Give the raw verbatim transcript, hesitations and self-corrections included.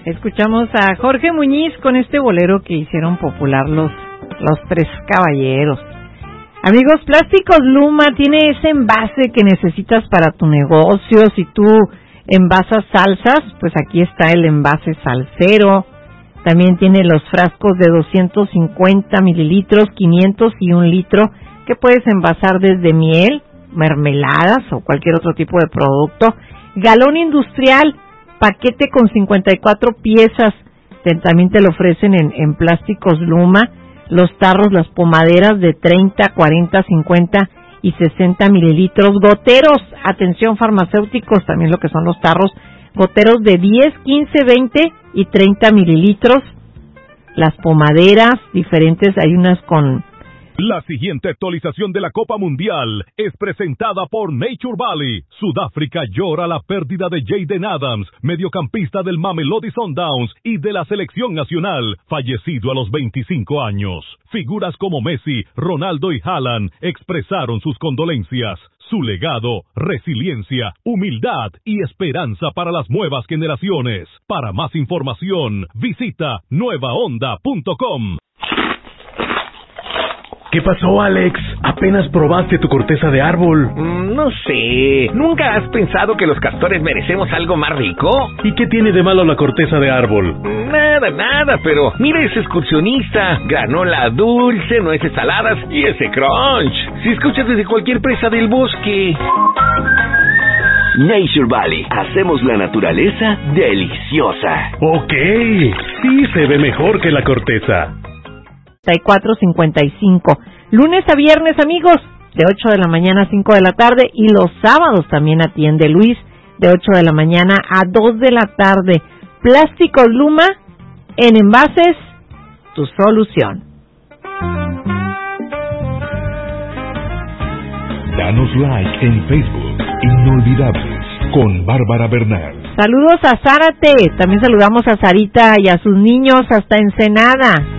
Escuchamos a Jorge Muñiz con este bolero que hicieron popular los, los Tres Caballeros. Amigos, Plásticos Luma tiene ese envase que necesitas para tu negocio. Si tú envasas salsas, pues aquí está el envase salsero. También tiene los frascos de doscientos cincuenta mililitros, quinientos y un litro, que puedes envasar desde miel, mermeladas o cualquier otro tipo de producto. Galón industrial, paquete con cincuenta y cuatro piezas, también te lo ofrecen en, en Plásticos Luma. Los tarros, las pomaderas de treinta, cuarenta, cincuenta y sesenta mililitros. Goteros, atención farmacéuticos, también lo que son los tarros, goteros de diez, quince, veinte y treinta mililitros. Las pomaderas diferentes, hay unas con... La siguiente actualización de la Copa Mundial es presentada por Nature Valley. Sudáfrica llora la pérdida de Jayden Adams, mediocampista del Mamelodi Sundowns y de la selección nacional, fallecido a los veinticinco años. Figuras como Messi, Ronaldo y Haaland expresaron sus condolencias. Su legado, resiliencia, humildad y esperanza para las nuevas generaciones. Para más información, visita nueva onda punto com. ¿Qué pasó, Alex? ¿Apenas probaste tu corteza de árbol? Mm, no sé. ¿Nunca has pensado que los castores merecemos algo más rico? ¿Y qué tiene de malo la corteza de árbol? Nada, nada, pero mira ese excursionista. Granola dulce, nueces saladas y ese crunch. Si escuchas desde cualquier presa del bosque. Nature Valley. Hacemos la naturaleza deliciosa. Ok. Sí, se ve mejor que la corteza. cuatro cincuenta y cinco. Lunes a viernes, amigos, de ocho de la mañana a cinco de la tarde, y los sábados también atiende Luis, de ocho de la mañana a dos de la tarde. Plásticos Luma, en envases, tu solución. Danos like en Facebook, Inolvidables, con Bárbara Bernal. Saludos a Zárate, también saludamos a Sarita y a sus niños hasta Ensenada.